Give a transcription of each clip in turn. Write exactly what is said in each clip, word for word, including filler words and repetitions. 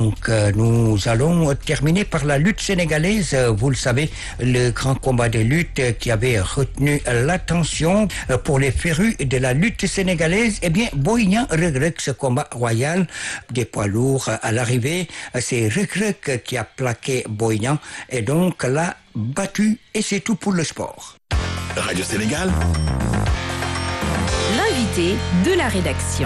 donc euh, nous allons terminer par la lutte sénégalaise. Vous le savez, le grand combat de lutte qui avait retenu l'attention pour les férus de la lutte sénégalaise. Eh bien, Boy Niang Reug Reug, ce combat royal des poids lourds à l'arrivée, c'est Reug Reug qui a plaqué Boy Niang et donc l'a battu, et c'est tout pour le sport. Radio Sénégal. L'invité de la rédaction.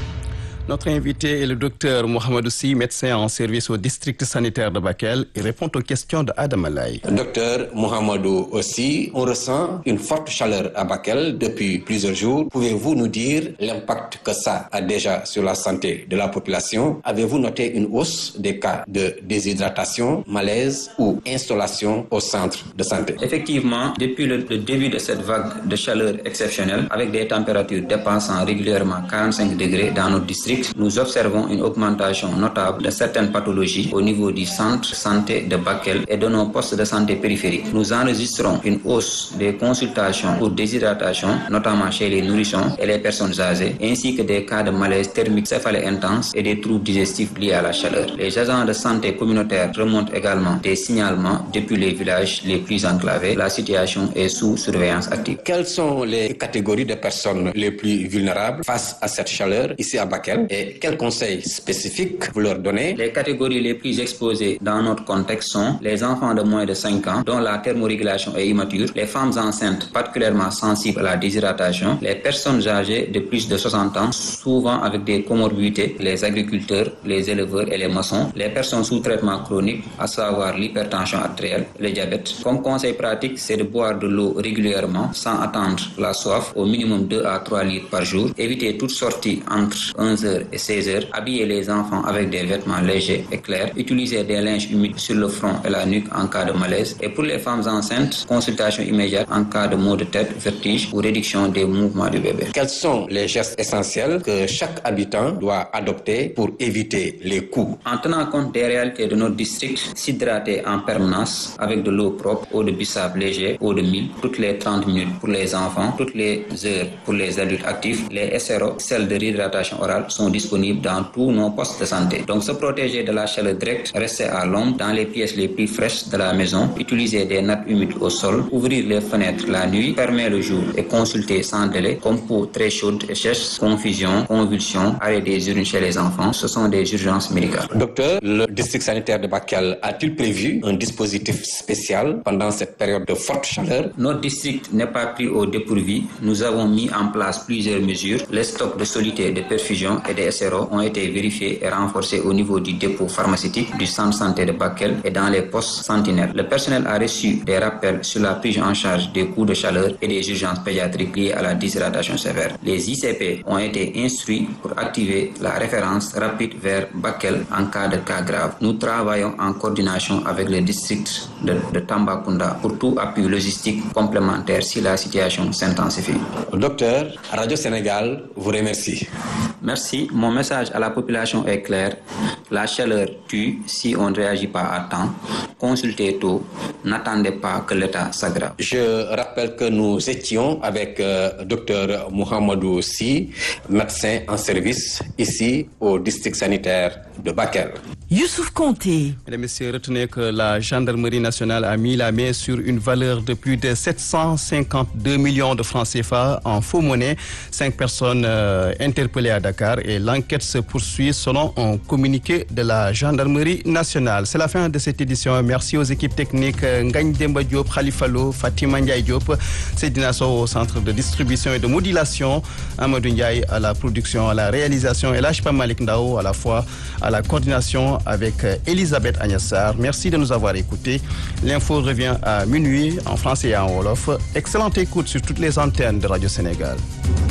Notre invité est le docteur Mohamedou Sy, médecin en service au district sanitaire de Bakel. Il répond aux questions de Adam Alay. Docteur Mohamedou Sy, on ressent une forte chaleur à Bakel depuis plusieurs jours. Pouvez-vous nous dire l'impact que ça a déjà sur la santé de la population? Avez-vous noté une hausse des cas de déshydratation, malaise ou installation au centre de santé? Effectivement, depuis le, le début de cette vague de chaleur exceptionnelle, avec des températures dépassant régulièrement quarante-cinq degrés dans notre district, nous observons une augmentation notable de certaines pathologies au niveau du centre santé de Bakel et de nos postes de santé périphériques. Nous enregistrons une hausse des consultations pour déshydratation, notamment chez les nourrissons et les personnes âgées, ainsi que des cas de malaise thermique céphalée intense et des troubles digestifs liés à la chaleur. Les agents de santé communautaires remontent également des signalements depuis les villages les plus enclavés. La situation est sous surveillance active. Quelles sont les catégories de personnes les plus vulnérables face à cette chaleur ici à Bakel? Et quels conseils spécifiques vous leur donnez? Les catégories les plus exposées dans notre contexte sont les enfants de moins de cinq ans dont la thermorégulation est immature, les femmes enceintes particulièrement sensibles à la déshydratation, les personnes âgées de plus de soixante ans, souvent avec des comorbidités, les agriculteurs, les éleveurs et les maçons, les personnes sous traitement chronique, à savoir l'hypertension artérielle, le diabète. Comme conseil pratique, c'est de boire de l'eau régulièrement sans attendre la soif, au minimum deux à trois litres par jour, éviter toute sortie entre onze heures et seize heures, habiller les enfants avec des vêtements légers et clairs, utiliser des linges humides sur le front et la nuque en cas de malaise, et pour les femmes enceintes, consultation immédiate en cas de maux de tête, vertige ou réduction des mouvements du bébé. Quels sont les gestes essentiels que chaque habitant doit adopter pour éviter les coups? En tenant compte des réalités de notre district, s'hydrater en permanence avec de l'eau propre, eau de bissap léger, eau de mil, toutes les trente minutes pour les enfants, toutes les heures pour les adultes actifs. Les S R O, celles de réhydratation orale, sont disponibles dans tous nos postes de santé. Donc se protéger de la chaleur directe, rester à l'ombre dans les pièces les plus fraîches de la maison, utiliser des nappes humides au sol, ouvrir les fenêtres la nuit, fermer le jour et consulter sans délai, comme peau très chaude et sèche, confusion, convulsion, arrêt des urines chez les enfants. Ce sont des urgences médicales. Docteur, le district sanitaire de Bakel a-t-il prévu un dispositif spécial pendant cette période de forte chaleur? Notre district n'est pas pris au dépourvu. Nous avons mis en place plusieurs mesures. Les stocks de solutés de perfusion et des S R O ont été vérifiés et renforcés au niveau du dépôt pharmaceutique du centre santé de Bakel et dans les postes sentinelles. Le personnel a reçu des rappels sur la prise en charge des coups de chaleur et des urgences pédiatriques liées à la déshydratation sévère. Les I C P ont été instruits pour activer la référence rapide vers Bakel en cas de cas grave. Nous travaillons en coordination avec le district de, de Tambacounda pour tout appui logistique complémentaire si la situation s'intensifie. Docteur, Radio Sénégal vous remercie. Merci. Mon message à la population est clair. La chaleur tue si on ne réagit pas à temps. Consultez tôt. N'attendez pas que l'état s'aggrave. Je rappelle que nous étions avec euh, docteur Mohamedou Sy, médecin en service ici au district sanitaire de Bakel. Youssouf Konté. Mesdames et messieurs, retenez que la gendarmerie nationale a mis la main sur une valeur de plus de sept cent cinquante-deux millions de francs C F A en faux monnaie. Cinq personnes euh, interpellées à Dakar et l'enquête se poursuit selon un communiqué de la gendarmerie nationale. C'est la fin de cette édition. Merci aux équipes techniques Ngagne Demba Diop, Khalifa Lo, Fatima Ndiaye Diop, Seydina Sow au centre de distribution et de modulation, Amadou Ndiaye à la production, à la réalisation et Lachpa Malik Ndao à la fois à la coordination avec Elisabeth Agnassar. Merci de nous avoir écoutés. L'info revient à minuit en français et en wolof. Excellente écoute sur toutes les antennes de Radio Sénégal.